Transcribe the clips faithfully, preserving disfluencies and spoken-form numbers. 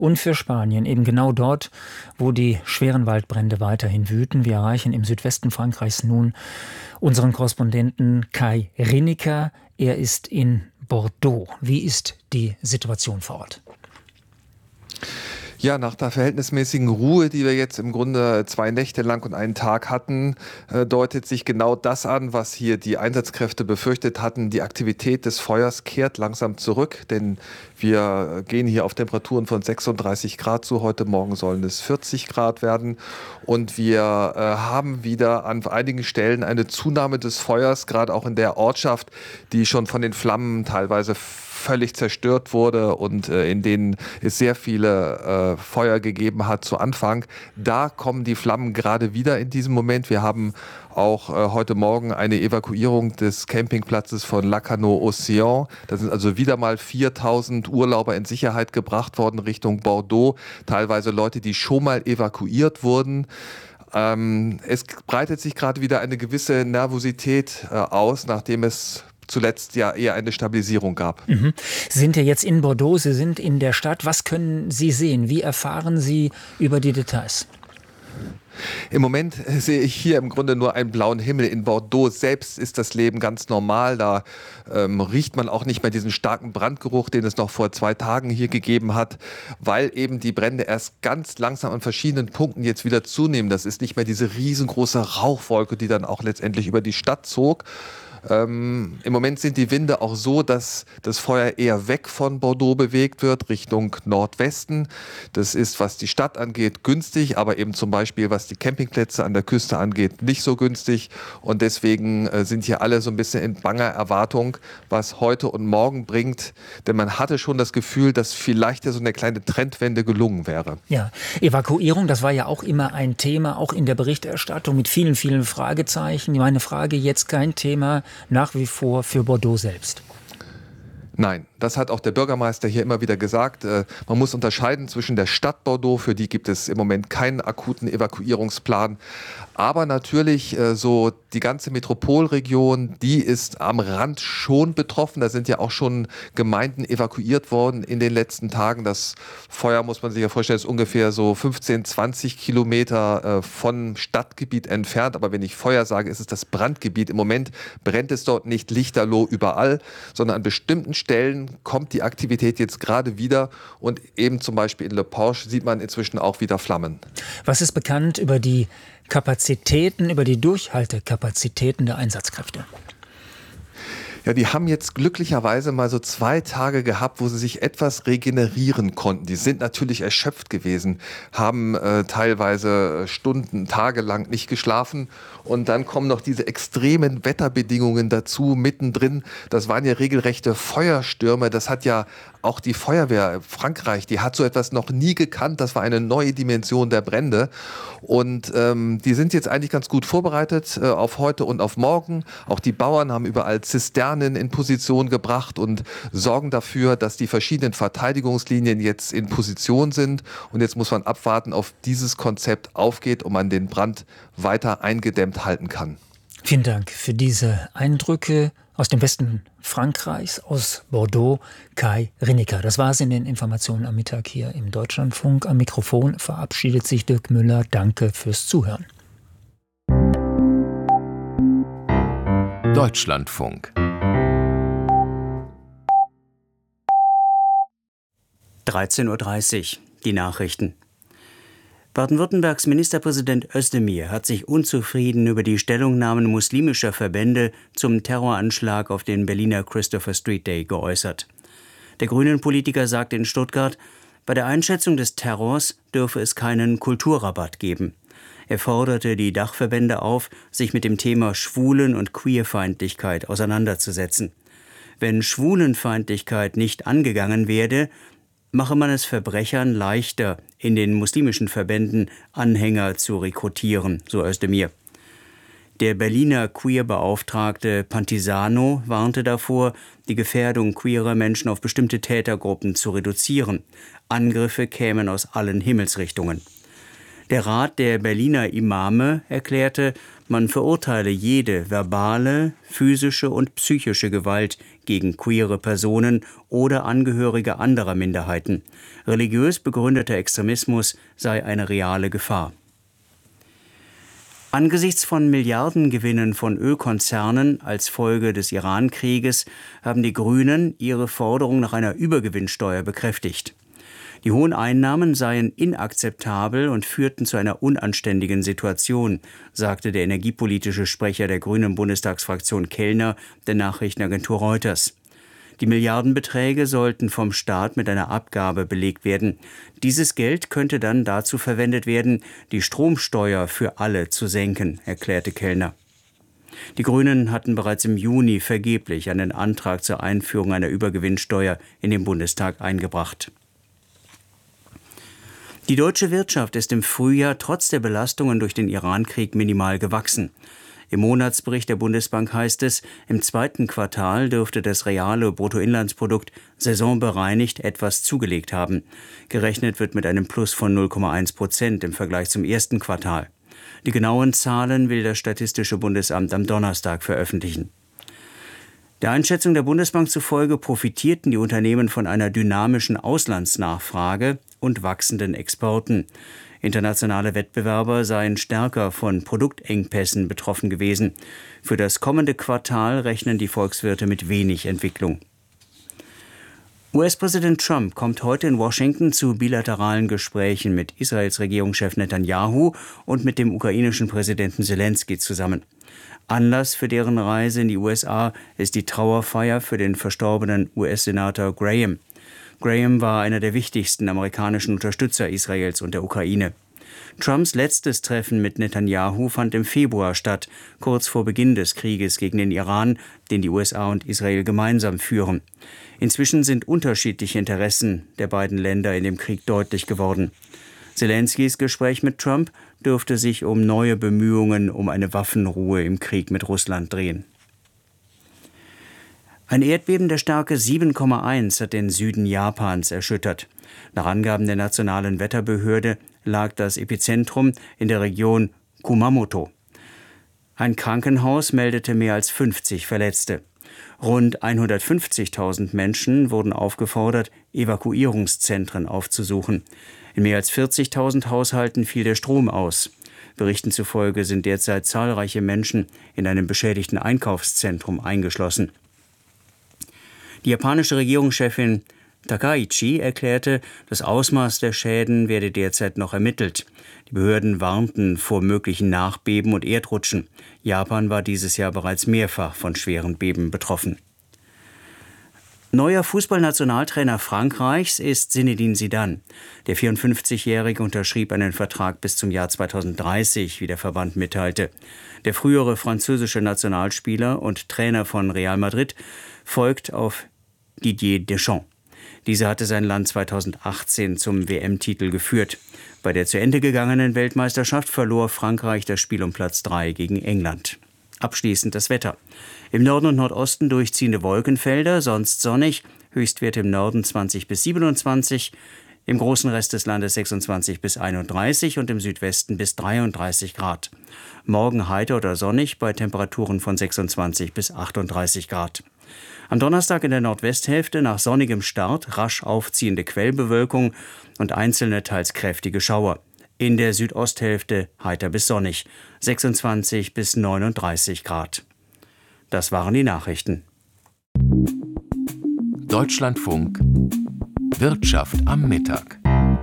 und für Spanien, eben genau dort, wo die schweren Waldbrände weiterhin wüten. Wir erreichen im Südwesten Frankreichs nun unseren Korrespondenten Kai Rineker. Er ist in Bordeaux. Wie ist die Situation vor Ort? Ja, nach der verhältnismäßigen Ruhe, die wir jetzt im Grunde zwei Nächte lang und einen Tag hatten, äh, deutet sich genau das an, was hier die Einsatzkräfte befürchtet hatten. Die Aktivität des Feuers kehrt langsam zurück, denn wir gehen hier auf Temperaturen von sechsunddreißig Grad zu. Heute Morgen sollen es vierzig Grad werden. Und wir äh, haben wieder an einigen Stellen eine Zunahme des Feuers, gerade auch in der Ortschaft, die schon von den Flammen teilweise völlig zerstört wurde und äh, in denen es sehr viele äh, Feuer gegeben hat zu Anfang. Da kommen die Flammen gerade wieder in diesem Moment. Wir haben auch äh, heute Morgen eine Evakuierung des Campingplatzes von Lacanau-Océan. Da sind also wieder mal viertausend Urlauber in Sicherheit gebracht worden Richtung Bordeaux. Teilweise Leute, die schon mal evakuiert wurden. Ähm, es breitet sich gerade wieder eine gewisse Nervosität äh, aus, nachdem es zuletzt ja eher eine Stabilisierung gab. Mhm. Sie sind ja jetzt in Bordeaux, Sie sind in der Stadt. Was können Sie sehen? Wie erfahren Sie über die Details? Im Moment sehe ich hier im Grunde nur einen blauen Himmel. In Bordeaux selbst ist das Leben ganz normal. Da ähm, riecht man auch nicht mehr diesen starken Brandgeruch, den es noch vor zwei Tagen hier gegeben hat, weil eben die Brände erst ganz langsam an verschiedenen Punkten jetzt wieder zunehmen. Das ist nicht mehr diese riesengroße Rauchwolke, die dann auch letztendlich über die Stadt zog. Ähm, im Moment sind die Winde auch so, dass das Feuer eher weg von Bordeaux bewegt wird, Richtung Nordwesten. Das ist, was die Stadt angeht, günstig, aber eben zum Beispiel, was die Campingplätze an der Küste angeht, nicht so günstig. Und deswegen äh, sind hier alle so ein bisschen in banger Erwartung, was heute und morgen bringt. Denn man hatte schon das Gefühl, dass vielleicht ja so eine kleine Trendwende gelungen wäre. Ja, Evakuierung, das war ja auch immer ein Thema, auch in der Berichterstattung mit vielen, vielen Fragezeichen. Meine Frage jetzt kein Thema nach wie vor für Bordeaux selbst. Nein, das hat auch der Bürgermeister hier immer wieder gesagt. Man muss unterscheiden zwischen der Stadt Bordeaux, für die gibt es im Moment keinen akuten Evakuierungsplan. Aber natürlich so die ganze Metropolregion, die ist am Rand schon betroffen. Da sind ja auch schon Gemeinden evakuiert worden in den letzten Tagen. Das Feuer, muss man sich ja vorstellen, ist ungefähr so fünfzehn, zwanzig Kilometer vom Stadtgebiet entfernt. Aber wenn ich Feuer sage, ist es das Brandgebiet. Im Moment brennt es dort nicht lichterloh überall, sondern an bestimmten Stellen kommt die Aktivität jetzt gerade wieder. Und eben zum Beispiel in Le Porche sieht man inzwischen auch wieder Flammen. Was ist bekannt über die Kapazitäten, über die Durchhaltekapazitäten der Einsatzkräfte? Ja, die haben jetzt glücklicherweise mal so zwei Tage gehabt, wo sie sich etwas regenerieren konnten. Die sind natürlich erschöpft gewesen, haben äh, teilweise Stunden, tagelang nicht geschlafen. Und dann kommen noch diese extremen Wetterbedingungen dazu, mittendrin. Das waren ja regelrechte Feuerstürme. Das hat ja auch die Feuerwehr Frankreich, die hat so etwas noch nie gekannt. Das war eine neue Dimension der Brände. Und ähm, die sind jetzt eigentlich ganz gut vorbereitet äh, auf heute und auf morgen. Auch die Bauern haben überall Zisternen in Position gebracht und sorgen dafür, dass die verschiedenen Verteidigungslinien jetzt in Position sind. Und jetzt muss man abwarten, ob dieses Konzept aufgeht und man den Brand weiter eingedämmt halten kann. Vielen Dank für diese Eindrücke aus dem Westen Frankreichs, aus Bordeaux, Kai Rineker. Das war es in den Informationen am Mittag hier im Deutschlandfunk. Am Mikrofon verabschiedet sich Dirk Müller. Danke fürs Zuhören. Deutschlandfunk. dreizehn Uhr dreißig, die Nachrichten. Baden-Württembergs Ministerpräsident Özdemir hat sich unzufrieden über die Stellungnahmen muslimischer Verbände zum Terroranschlag auf den Berliner Christopher Street Day geäußert. Der Grünen-Politiker sagte in Stuttgart, bei der Einschätzung des Terrors dürfe es keinen Kulturrabatt geben. Er forderte die Dachverbände auf, sich mit dem Thema Schwulen- und Queerfeindlichkeit auseinanderzusetzen. Wenn Schwulenfeindlichkeit nicht angegangen werde, mache man es Verbrechern leichter, in den muslimischen Verbänden Anhänger zu rekrutieren, so Özdemir. Der Berliner Queer-Beauftragte Pantisano warnte davor, die Gefährdung queerer Menschen auf bestimmte Tätergruppen zu reduzieren. Angriffe kämen aus allen Himmelsrichtungen. Der Rat der Berliner Imame erklärte, man verurteile jede verbale, physische und psychische Gewalt gegen queere Personen oder Angehörige anderer Minderheiten. Religiös begründeter Extremismus sei eine reale Gefahr. Angesichts von Milliardengewinnen von Ölkonzernen als Folge des Iran-Krieges haben die Grünen ihre Forderung nach einer Übergewinnsteuer bekräftigt. Die hohen Einnahmen seien inakzeptabel und führten zu einer unanständigen Situation, sagte der energiepolitische Sprecher der Grünen Bundestagsfraktion Kellner der Nachrichtenagentur Reuters. Die Milliardenbeträge sollten vom Staat mit einer Abgabe belegt werden. Dieses Geld könnte dann dazu verwendet werden, die Stromsteuer für alle zu senken, erklärte Kellner. Die Grünen hatten bereits im Juni vergeblich einen Antrag zur Einführung einer Übergewinnsteuer in den Bundestag eingebracht. Die deutsche Wirtschaft ist im Frühjahr trotz der Belastungen durch den Iran-Krieg minimal gewachsen. Im Monatsbericht der Bundesbank heißt es, im zweiten Quartal dürfte das reale Bruttoinlandsprodukt saisonbereinigt etwas zugelegt haben. Gerechnet wird mit einem Plus von null Komma eins Prozent im Vergleich zum ersten Quartal. Die genauen Zahlen will das Statistische Bundesamt am Donnerstag veröffentlichen. Der Einschätzung der Bundesbank zufolge profitierten die Unternehmen von einer dynamischen Auslandsnachfrage und wachsenden Exporten. Internationale Wettbewerber seien stärker von Produktengpässen betroffen gewesen. Für das kommende Quartal rechnen die Volkswirte mit wenig Entwicklung. U S-Präsident Trump kommt heute in Washington zu bilateralen Gesprächen mit Israels Regierungschef Netanyahu und mit dem ukrainischen Präsidenten Selenskyj zusammen. Anlass für deren Reise in die U S A ist die Trauerfeier für den verstorbenen U S-Senator Graham. Graham war einer der wichtigsten amerikanischen Unterstützer Israels und der Ukraine. Trumps letztes Treffen mit Netanyahu fand im Februar statt, kurz vor Beginn des Krieges gegen den Iran, den die U S A und Israel gemeinsam führen. Inzwischen sind unterschiedliche Interessen der beiden Länder in dem Krieg deutlich geworden. Selenskys Gespräch mit Trump dürfte sich um neue Bemühungen um eine Waffenruhe im Krieg mit Russland drehen. Ein Erdbeben der Stärke sieben Komma eins hat den Süden Japans erschüttert. Nach Angaben der Nationalen Wetterbehörde lag das Epizentrum in der Region Kumamoto. Ein Krankenhaus meldete mehr als fünfzig Verletzte. Rund hundertfünfzigtausend Menschen wurden aufgefordert, Evakuierungszentren aufzusuchen. In mehr als vierzigtausend Haushalten fiel der Strom aus. Berichten zufolge sind derzeit zahlreiche Menschen in einem beschädigten Einkaufszentrum eingeschlossen. Die japanische Regierungschefin Takaichi erklärte, das Ausmaß der Schäden werde derzeit noch ermittelt. Die Behörden warnten vor möglichen Nachbeben und Erdrutschen. Japan war dieses Jahr bereits mehrfach von schweren Beben betroffen. Neuer Fußballnationaltrainer Frankreichs ist Zinedine Zidane. Der vierundfünfzigjährige unterschrieb einen Vertrag bis zum Jahr zweitausenddreißig, wie der Verband mitteilte. Der frühere französische Nationalspieler und Trainer von Real Madrid folgt auf Didier Deschamps. Dieser hatte sein Land zweitausendachtzehn zum W M-Titel geführt. Bei der zu Ende gegangenen Weltmeisterschaft verlor Frankreich das Spiel um Platz drei gegen England. Abschließend das Wetter. Im Norden und Nordosten durchziehende Wolkenfelder, sonst sonnig, Höchstwerte im Norden zwanzig bis siebenundzwanzig, im großen Rest des Landes sechsundzwanzig bis einunddreißig und im Südwesten bis dreiunddreißig Grad. Morgen heiter oder sonnig bei Temperaturen von sechsundzwanzig bis achtunddreißig Grad. Am Donnerstag in der Nordwesthälfte nach sonnigem Start rasch aufziehende Quellbewölkung und einzelne teils kräftige Schauer. In der Südosthälfte heiter bis sonnig, sechsundzwanzig bis neununddreißig Grad. Das waren die Nachrichten. Deutschlandfunk Wirtschaft am Mittag.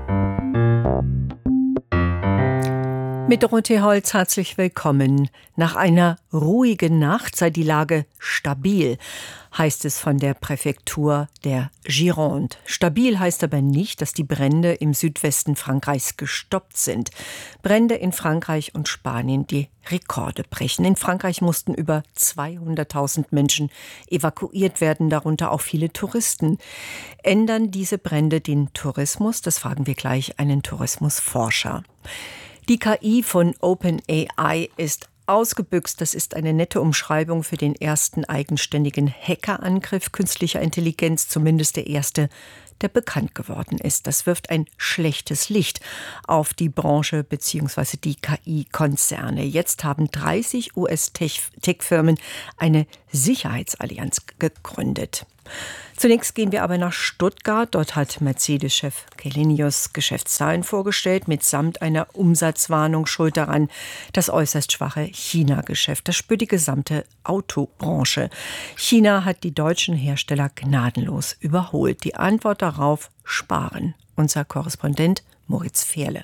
Mit Dorothee Holz herzlich willkommen. Nach einer ruhigen Nacht sei die Lage stabil, heißt es von der Präfektur der Gironde. Stabil heißt aber nicht, dass die Brände im Südwesten Frankreichs gestoppt sind. Brände in Frankreich und Spanien, die Rekorde brechen. In Frankreich mussten über zweihunderttausend Menschen evakuiert werden, darunter auch viele Touristen. Ändern diese Brände den Tourismus? Das fragen wir gleich einen Tourismusforscher. Die K I von OpenAI ist ausgebüxt. Das ist eine nette Umschreibung für den ersten eigenständigen Hackerangriff künstlicher Intelligenz, zumindest der erste, der bekannt geworden ist. Das wirft ein schlechtes Licht auf die Branche bzw. die K I-Konzerne. Jetzt haben dreißig U S-Tech-Firmen eine Sicherheitsallianz gegründet. Zunächst gehen wir aber nach Stuttgart. Dort hat Mercedes-Chef Källenius Geschäftszahlen vorgestellt, mitsamt einer Umsatzwarnung. Schuld daran das äußerst schwache China-Geschäft. Das spürt die gesamte Autobranche. China hat die deutschen Hersteller gnadenlos überholt. Die Antwort darauf: Sparen. Unser Korrespondent Moritz Fehrle.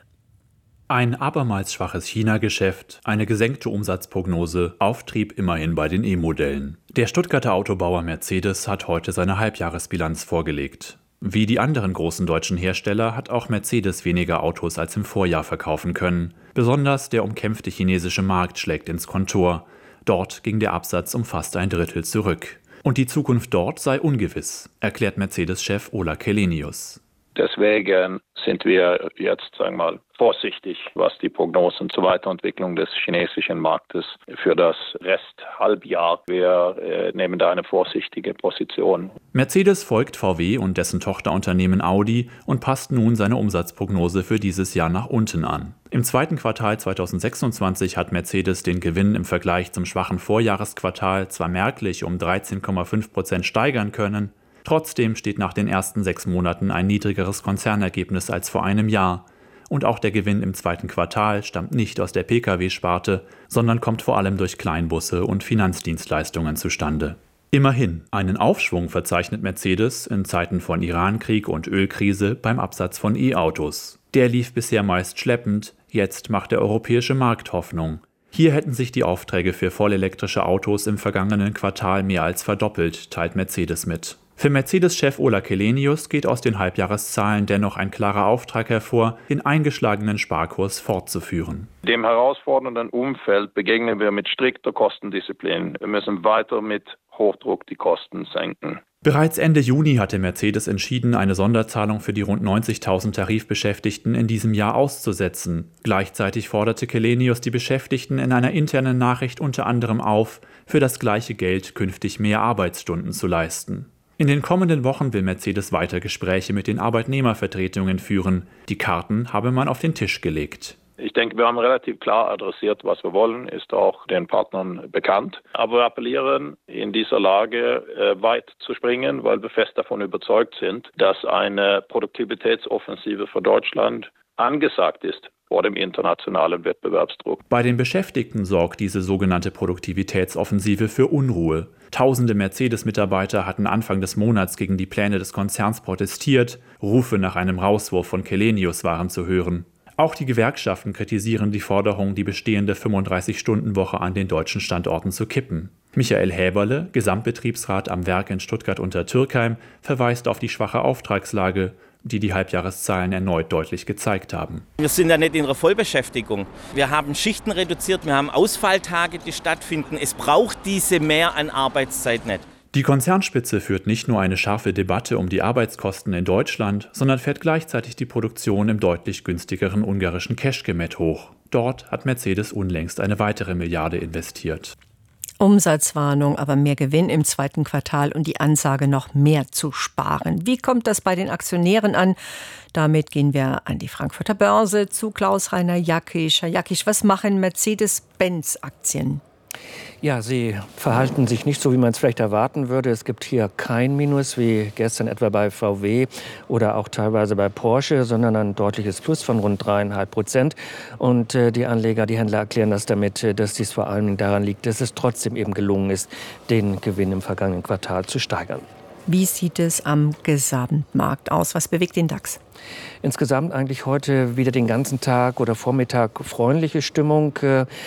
Ein abermals schwaches China-Geschäft, eine gesenkte Umsatzprognose, Auftrieb immerhin bei den E-Modellen. Der Stuttgarter Autobauer Mercedes hat heute seine Halbjahresbilanz vorgelegt. Wie die anderen großen deutschen Hersteller hat auch Mercedes weniger Autos als im Vorjahr verkaufen können. Besonders der umkämpfte chinesische Markt schlägt ins Kontor. Dort ging der Absatz um fast ein Drittel zurück. Und die Zukunft dort sei ungewiss, erklärt Mercedes-Chef Ola Källenius. Deswegen sind wir jetzt, sagen wir mal, vorsichtig, was die Prognosen zur Weiterentwicklung des chinesischen Marktes für das Resthalbjahr. Wir äh, nehmen da eine vorsichtige Position. Mercedes folgt V W und dessen Tochterunternehmen Audi und passt nun seine Umsatzprognose für dieses Jahr nach unten an. Im zweiten Quartal zweitausendsechsundzwanzig hat Mercedes den Gewinn im Vergleich zum schwachen Vorjahresquartal zwar merklich um dreizehn Komma fünf Prozent steigern können, trotzdem steht nach den ersten sechs Monaten ein niedrigeres Konzernergebnis als vor einem Jahr. Und auch der Gewinn im zweiten Quartal stammt nicht aus der Pkw-Sparte, sondern kommt vor allem durch Kleinbusse und Finanzdienstleistungen zustande. Immerhin, einen Aufschwung verzeichnet Mercedes in Zeiten von Irankrieg und Ölkrise beim Absatz von E-Autos. Der lief bisher meist schleppend, jetzt macht der europäische Markt Hoffnung. Hier hätten sich die Aufträge für vollelektrische Autos im vergangenen Quartal mehr als verdoppelt, teilt Mercedes mit. Für Mercedes-Chef Ola Källenius geht aus den Halbjahreszahlen dennoch ein klarer Auftrag hervor, den eingeschlagenen Sparkurs fortzuführen. Dem herausfordernden Umfeld begegnen wir mit strikter Kostendisziplin. Wir müssen weiter mit Hochdruck die Kosten senken. Bereits Ende Juni hatte Mercedes entschieden, eine Sonderzahlung für die rund neunzigtausend Tarifbeschäftigten in diesem Jahr auszusetzen. Gleichzeitig forderte Källenius die Beschäftigten in einer internen Nachricht unter anderem auf, für das gleiche Geld künftig mehr Arbeitsstunden zu leisten. In den kommenden Wochen will Mercedes weiter Gespräche mit den Arbeitnehmervertretungen führen. Die Karten habe man auf den Tisch gelegt. Ich denke, wir haben relativ klar adressiert, was wir wollen, ist auch den Partnern bekannt. Aber wir appellieren, in dieser Lage äh, weit zu springen, weil wir fest davon überzeugt sind, dass eine Produktivitätsoffensive für Deutschland angesagt ist vor dem internationalen Wettbewerbsdruck. Bei den Beschäftigten sorgt diese sogenannte Produktivitätsoffensive für Unruhe. Tausende Mercedes-Mitarbeiter hatten Anfang des Monats gegen die Pläne des Konzerns protestiert. Rufe nach einem Rauswurf von Källenius waren zu hören. Auch die Gewerkschaften kritisieren die Forderung, die bestehende fünfunddreißig-Stunden-Woche an den deutschen Standorten zu kippen. Michael Häberle, Gesamtbetriebsrat am Werk in Stuttgart-Untertürkheim, verweist auf die schwache Auftragslage, die die Halbjahreszahlen erneut deutlich gezeigt haben. Wir sind ja nicht in einer Vollbeschäftigung. Wir haben Schichten reduziert, wir haben Ausfalltage, die stattfinden. Es braucht diese Mehr an Arbeitszeit nicht. Die Konzernspitze führt nicht nur eine scharfe Debatte um die Arbeitskosten in Deutschland, sondern fährt gleichzeitig die Produktion im deutlich günstigeren ungarischen Kecskemét hoch. Dort hat Mercedes unlängst eine weitere Milliarde investiert. Umsatzwarnung, aber mehr Gewinn im zweiten Quartal und die Ansage, noch mehr zu sparen. Wie kommt das bei den Aktionären an? Damit gehen wir an die Frankfurter Börse zu Klaus-Rainer Jackisch. Herr Jackisch, was machen Mercedes-Benz-Aktien? Ja, sie verhalten sich nicht so, wie man es vielleicht erwarten würde. Es gibt hier kein Minus, wie gestern etwa bei V W oder auch teilweise bei Porsche, sondern ein deutliches Plus von rund dreieinhalb Prozent. Und äh, die Anleger, die Händler erklären das damit, dass dies vor allem daran liegt, dass es trotzdem eben gelungen ist, den Gewinn im vergangenen Quartal zu steigern. Wie sieht es am Gesamtmarkt aus? Was bewegt den DAX? Insgesamt eigentlich heute wieder den ganzen Tag oder Vormittag freundliche Stimmung.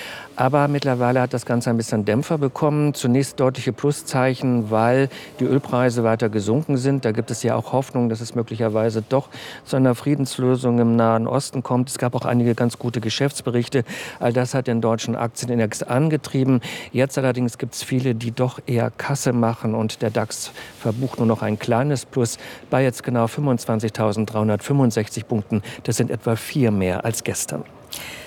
Aber mittlerweile hat das Ganze ein bisschen Dämpfer bekommen. Zunächst deutliche Pluszeichen, weil die Ölpreise weiter gesunken sind. Da gibt es ja auch Hoffnung, dass es möglicherweise doch zu einer Friedenslösung im Nahen Osten kommt. Es gab auch einige ganz gute Geschäftsberichte. All das hat den deutschen Aktienindex angetrieben. Jetzt allerdings gibt es viele, die doch eher Kasse machen. Und der DAX verbucht nur noch ein kleines Plus bei jetzt genau fünfundzwanzigtausenddreihundertfünfundsechzig Punkten. Das sind etwa vier mehr als gestern.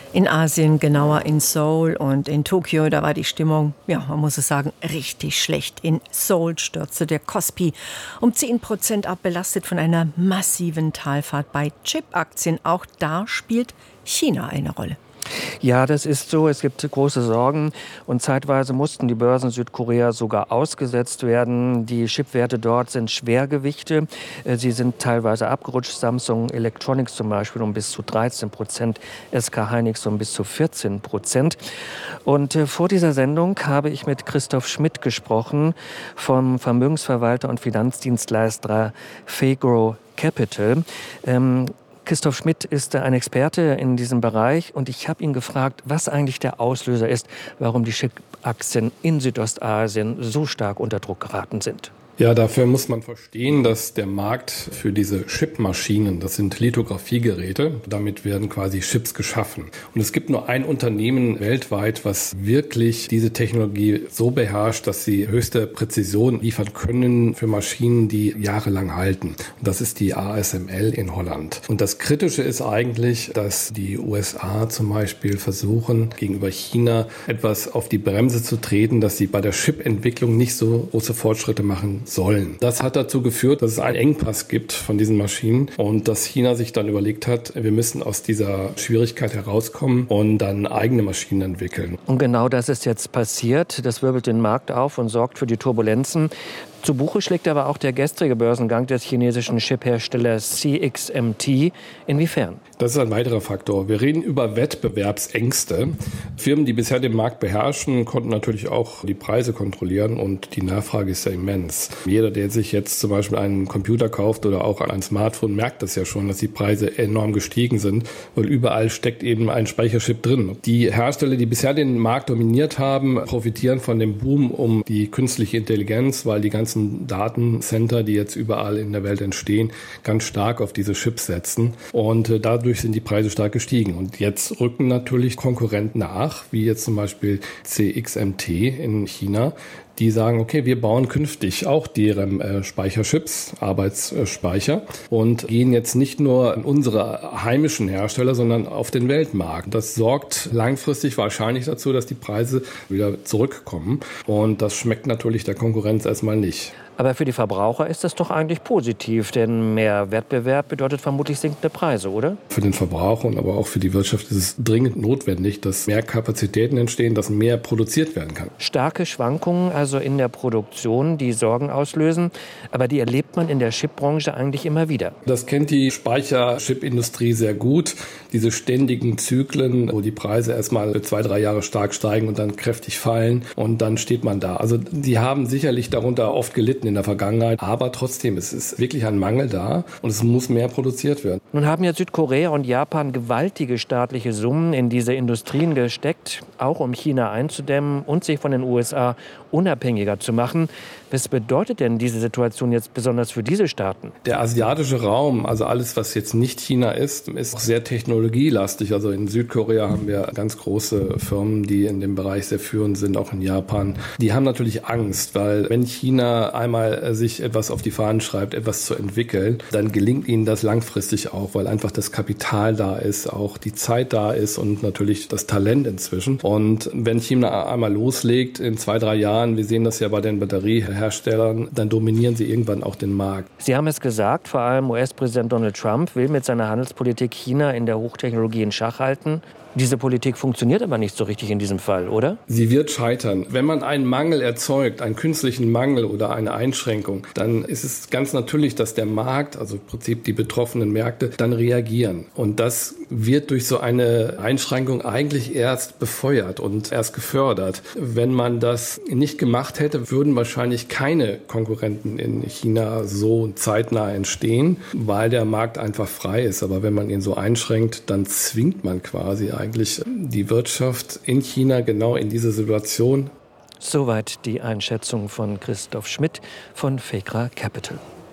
In Asien, genauer in Seoul und in Tokio, da war die Stimmung, ja, man muss es sagen, richtig schlecht. In Seoul stürzte der Kospi um zehn Prozent ab, belastet von einer massiven Talfahrt bei Chip-Aktien. Auch da spielt China eine Rolle. Ja, das ist so. Es gibt große Sorgen und zeitweise mussten die Börsen Südkorea sogar ausgesetzt werden. Die Chipwerte dort sind Schwergewichte. Sie sind teilweise abgerutscht. Samsung Electronics zum Beispiel um bis zu dreizehn Prozent, S K Hynix um bis zu vierzehn Prozent. Und vor dieser Sendung habe ich mit Christoph Schmidt gesprochen vom Vermögensverwalter und Finanzdienstleister Fegro Capital. Ähm, Christoph Schmidt ist ein Experte in diesem Bereich und ich habe ihn gefragt, was eigentlich der Auslöser ist, warum die Chip-Aktien in Südostasien so stark unter Druck geraten sind. Ja, dafür muss man verstehen, dass der Markt für diese Chipmaschinen, das sind Lithografiegeräte, damit werden quasi Chips geschaffen. Und es gibt nur ein Unternehmen weltweit, was wirklich diese Technologie so beherrscht, dass sie höchste Präzision liefern können für Maschinen, die jahrelang halten. Und das ist die A S M L in Holland. Und das Kritische ist eigentlich, dass die U S A zum Beispiel versuchen, gegenüber China etwas auf die Bremse zu treten, dass sie bei der Chip-Entwicklung nicht so große Fortschritte machen sollen. Das hat dazu geführt, dass es einen Engpass gibt von diesen Maschinen und dass China sich dann überlegt hat, wir müssen aus dieser Schwierigkeit herauskommen und dann eigene Maschinen entwickeln. Und genau das ist jetzt passiert. Das wirbelt den Markt auf und sorgt für die Turbulenzen. Zu Buche schlägt aber auch der gestrige Börsengang des chinesischen Chipherstellers C X M T. Inwiefern? Das ist ein weiterer Faktor. Wir reden über Wettbewerbsängste. Firmen, die bisher den Markt beherrschen, konnten natürlich auch die Preise kontrollieren und die Nachfrage ist ja immens. Jeder, der sich jetzt zum Beispiel einen Computer kauft oder auch ein Smartphone, merkt das ja schon, dass die Preise enorm gestiegen sind, weil überall steckt eben ein Speicherchip drin. Die Hersteller, die bisher den Markt dominiert haben, profitieren von dem Boom um die künstliche Intelligenz, weil die ganzen Datencenter, die jetzt überall in der Welt entstehen, ganz stark auf diese Chips setzen und äh, dadurch sind die Preise stark gestiegen. Und jetzt rücken natürlich Konkurrenten nach, wie jetzt zum Beispiel C X M T in China, die sagen, okay, wir bauen künftig auch deren äh, Speicherchips, Arbeitsspeicher und gehen jetzt nicht nur in unsere heimischen Hersteller, sondern auf den Weltmarkt. Das sorgt langfristig wahrscheinlich dazu, dass die Preise wieder zurückkommen und das schmeckt natürlich der Konkurrenz erstmal nicht. Aber für die Verbraucher ist das doch eigentlich positiv, denn mehr Wettbewerb bedeutet vermutlich sinkende Preise, oder? Für den Verbraucher und aber auch für die Wirtschaft ist es dringend notwendig, dass mehr Kapazitäten entstehen, dass mehr produziert werden kann. Starke Schwankungen also in der Produktion, die Sorgen auslösen, aber die erlebt man in der Chipbranche eigentlich immer wieder. Das kennt die Speicherchipindustrie sehr gut, diese ständigen Zyklen, wo die Preise erstmal zwei, drei Jahre stark steigen und dann kräftig fallen und dann steht man da. Also die haben sicherlich darunter oft gelitten in der Vergangenheit, aber trotzdem, es ist wirklich ein Mangel da und es muss mehr produziert werden. Nun haben ja Südkorea und Japan gewaltige staatliche Summen in diese Industrien gesteckt, auch um China einzudämmen und sich von den U S A unabhängiger zu machen. Was bedeutet denn diese Situation jetzt besonders für diese Staaten? Der asiatische Raum, also alles, was jetzt nicht China ist, ist auch sehr technologielastig. Also in Südkorea haben wir ganz große Firmen, die in dem Bereich sehr führend sind, auch in Japan. Die haben natürlich Angst, weil wenn China einmal sich etwas auf die Fahnen schreibt, etwas zu entwickeln, dann gelingt ihnen das langfristig auch, weil einfach das Kapital da ist, auch die Zeit da ist und natürlich das Talent inzwischen. Und wenn China einmal loslegt in zwei, drei Jahren, wir sehen das ja bei den Batterieherstellern, dann dominieren sie irgendwann auch den Markt. Sie haben es gesagt, vor allem U S-Präsident Donald Trump will mit seiner Handelspolitik China in der Hochtechnologie in Schach halten. Diese Politik funktioniert aber nicht so richtig in diesem Fall, oder? Sie wird scheitern. Wenn man einen Mangel erzeugt, einen künstlichen Mangel oder eine Einschränkung, dann ist es ganz natürlich, dass der Markt, also im Prinzip die betroffenen Märkte, dann reagieren. Und das wird durch so eine Einschränkung eigentlich erst befeuert und erst gefördert. Wenn man das nicht gemacht hätte, würden wahrscheinlich keine Konkurrenten in China so zeitnah entstehen, weil der Markt einfach frei ist. Aber wenn man ihn so einschränkt, dann zwingt man quasi eigentlich die Wirtschaft in China genau in diese Situation. Soweit die Einschätzung von Christoph Schmidt von Fegro Capital.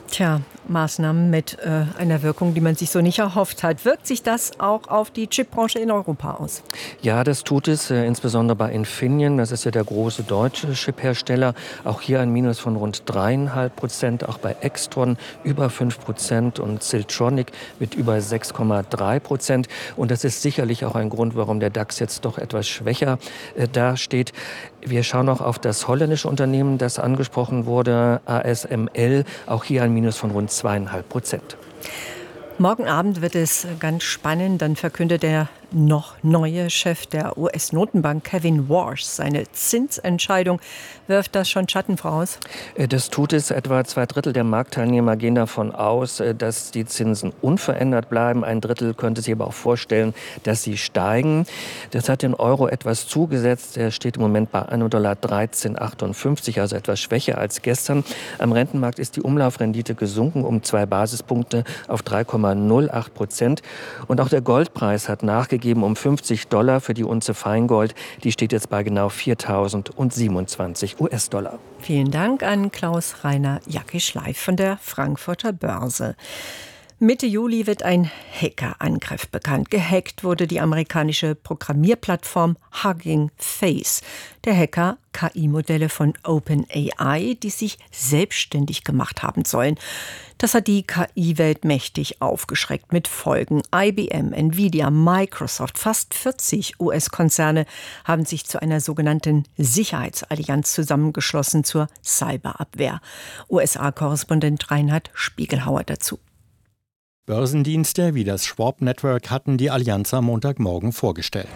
Tja, Maßnahmen mit äh, einer Wirkung, die man sich so nicht erhofft hat. Wirkt sich das auch auf die Chipbranche in Europa aus? Ja, das tut es, äh, insbesondere bei Infineon. Das ist ja der große deutsche Chiphersteller. Auch hier ein Minus von rund dreieinhalb Prozent. Auch bei Extron über fünf Prozent und Siltronic mit über sechs Komma drei Prozent. Und das ist sicherlich auch ein Grund, warum der DAX jetzt doch etwas schwächer äh, dasteht. Wir schauen auch auf das holländische Unternehmen, das angesprochen wurde, A S M L. Auch hier ein Minus von rund zweieinhalb Prozent. Morgen Abend wird es ganz spannend. Dann verkündet der noch neue Chef der U S-Notenbank, Kevin Warsh, seine Zinsentscheidung. Wirft das schon Schatten voraus? Das tut es. Etwa zwei Drittel der Marktteilnehmer gehen davon aus, dass die Zinsen unverändert bleiben. Ein Drittel könnte sich aber auch vorstellen, dass sie steigen. Das hat den Euro etwas zugesetzt. Er steht im Moment bei ein Dollar dreizehn Komma achtundfünfzig, also etwas schwächer als gestern. Am Rentenmarkt ist die Umlaufrendite gesunken um zwei Basispunkte auf drei Komma null acht Prozent. Und auch der Goldpreis hat nachgegeben um fünfzig Dollar für die Unze Feingold. Die steht jetzt bei genau viertausendsiebenundzwanzig U S-Dollar. Vielen Dank an Klaus-Rainer Jackisch-Live von der Frankfurter Börse. Mitte Juli wird ein Hackerangriff bekannt. Gehackt wurde die amerikanische Programmierplattform Hugging Face. Der Hacker K I-Modelle von OpenAI, die sich selbstständig gemacht haben sollen. Das hat die K I-Welt mächtig aufgeschreckt mit Folgen. I B M, Nvidia, Microsoft, fast vierzig U S-Konzerne haben sich zu einer sogenannten Sicherheitsallianz zusammengeschlossen zur Cyberabwehr. U S A-Korrespondent Reinhard Spiegelhauer dazu. Börsendienste wie das Schwab Network hatten die Allianz am Montagmorgen vorgestellt.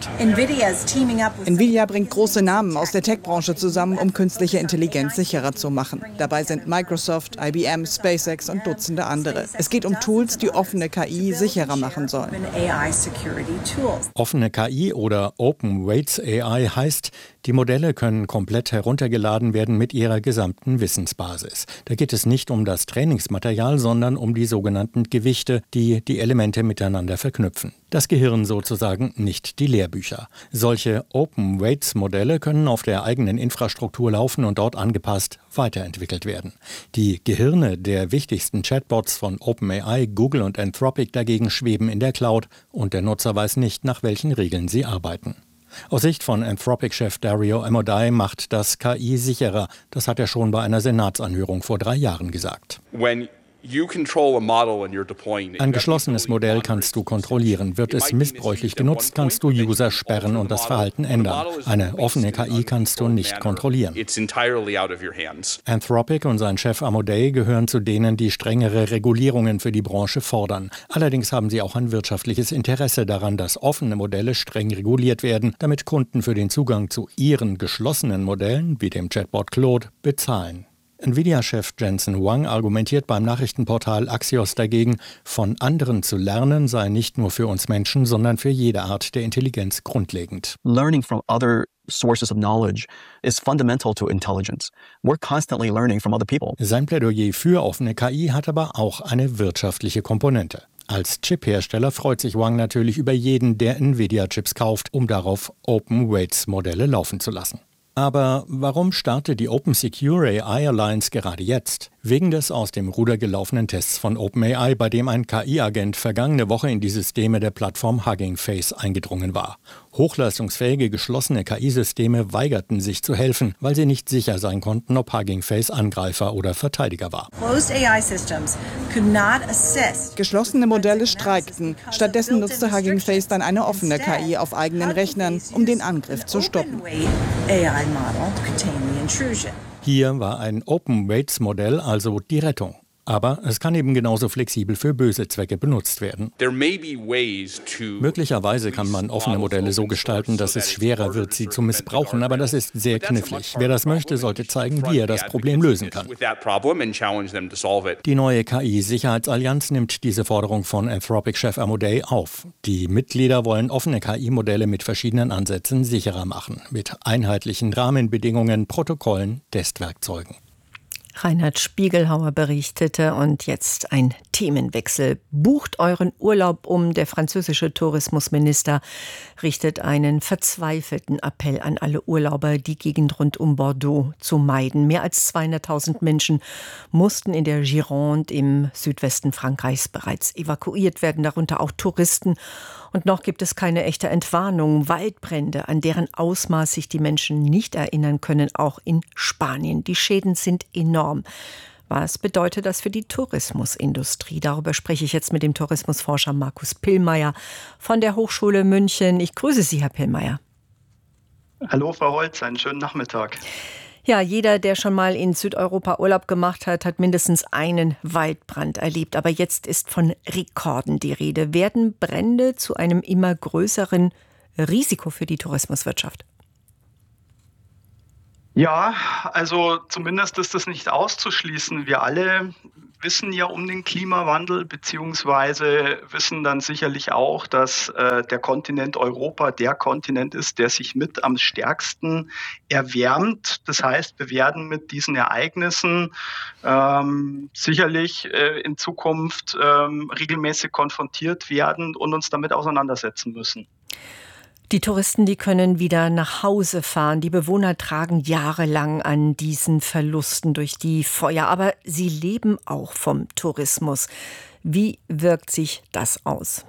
Nvidia bringt große Namen aus der Tech-Branche zusammen, um künstliche Intelligenz sicherer zu machen. Dabei sind Microsoft, I B M, SpaceX und Dutzende andere. Es geht um Tools, die offene K I sicherer machen sollen. Offene K I oder Open Weights A I heißt, die Modelle können komplett heruntergeladen werden mit ihrer gesamten Wissensbasis. Da geht es nicht um das Trainingsmaterial, sondern um die sogenannten Gewichte, die die Elemente miteinander verknüpfen. Das Gehirn sozusagen, nicht die Lehrbücher. Solche Open Weights Modelle können auf der eigenen Infrastruktur laufen und dort angepasst weiterentwickelt werden. Die Gehirne der wichtigsten Chatbots von OpenAI, Google und Anthropic dagegen schweben in der Cloud und der Nutzer weiß nicht, nach welchen Regeln sie arbeiten. Aus Sicht von Anthropic-Chef Dario Amodei macht das K I sicherer. Das hat er schon bei einer Senatsanhörung vor drei Jahren gesagt. When Ein geschlossenes Modell kannst du kontrollieren. Wird es missbräuchlich genutzt, kannst du User sperren und das Verhalten ändern. Eine offene K I kannst du nicht kontrollieren. Anthropic und sein Chef Amodei gehören zu denen, die strengere Regulierungen für die Branche fordern. Allerdings haben sie auch ein wirtschaftliches Interesse daran, dass offene Modelle streng reguliert werden, damit Kunden für den Zugang zu ihren geschlossenen Modellen, wie dem Chatbot Claude, bezahlen. Nvidia-Chef Jensen Huang argumentiert beim Nachrichtenportal Axios dagegen, von anderen zu lernen sei nicht nur für uns Menschen, sondern für jede Art der Intelligenz grundlegend. Learning from other sources of knowledge is fundamental to intelligence. We're constantly learning from other people. Sein Plädoyer für offene K I hat aber auch eine wirtschaftliche Komponente. Als Chip-Hersteller freut sich Huang natürlich über jeden, der Nvidia-Chips kauft, um darauf Open-Weights-Modelle laufen zu lassen. Aber warum startet die Open Secure A I Alliance gerade jetzt? Wegen des aus dem Ruder gelaufenen Tests von OpenAI, bei dem ein K I-Agent vergangene Woche in die Systeme der Plattform Hugging Face eingedrungen war. Hochleistungsfähige geschlossene K I-Systeme weigerten sich zu helfen, weil sie nicht sicher sein konnten, ob Hugging Face Angreifer oder Verteidiger war. Geschlossene Modelle streikten. Stattdessen nutzte Hugging Face dann eine offene K I auf eigenen Rechnern, um den Angriff zu stoppen. Hier war ein Open-Weights-Modell also die Rettung. Aber es kann eben genauso flexibel für böse Zwecke benutzt werden. Möglicherweise kann man offene Modelle so gestalten, dass es schwerer wird, sie zu missbrauchen, aber das ist sehr knifflig. Wer das möchte, sollte zeigen, wie er das Problem lösen kann. Die neue K I-Sicherheitsallianz nimmt diese Forderung von Anthropic-Chef Amodei auf. Die Mitglieder wollen offene K I-Modelle mit verschiedenen Ansätzen sicherer machen, mit einheitlichen Rahmenbedingungen, Protokollen, Testwerkzeugen. Reinhard Spiegelhauer berichtete und jetzt ein Themenwechsel. Bucht euren Urlaub um. Der französische Tourismusminister richtet einen verzweifelten Appell an alle Urlauber, die Gegend rund um Bordeaux zu meiden. Mehr als zweihunderttausend Menschen mussten in der Gironde im Südwesten Frankreichs bereits evakuiert werden, darunter auch Touristen. Und noch gibt es keine echte Entwarnung. Waldbrände, an deren Ausmaß sich die Menschen nicht erinnern können, auch in Spanien. Die Schäden sind enorm. Was bedeutet das für die Tourismusindustrie? Darüber spreche ich jetzt mit dem Tourismusforscher Markus Pillmeier von der Hochschule München. Ich grüße Sie, Herr Pillmeier. Hallo, Frau Holz, einen schönen Nachmittag. Ja, jeder, der schon mal in Südeuropa Urlaub gemacht hat, hat mindestens einen Waldbrand erlebt. Aber jetzt ist von Rekorden die Rede. Werden Brände zu einem immer größeren Risiko für die Tourismuswirtschaft? Ja, also zumindest ist das nicht auszuschließen. Wir alle wissen ja um den Klimawandel, beziehungsweise wissen dann sicherlich auch, dass äh, der Kontinent Europa der Kontinent ist, der sich mit am stärksten erwärmt. Das heißt, wir werden mit diesen Ereignissen ähm, sicherlich äh, in Zukunft ähm, regelmäßig konfrontiert werden und uns damit auseinandersetzen müssen. Die Touristen, die können wieder nach Hause fahren. Die Bewohner tragen jahrelang an diesen Verlusten durch die Feuer. Aber sie leben auch vom Tourismus. Wie wirkt sich das aus?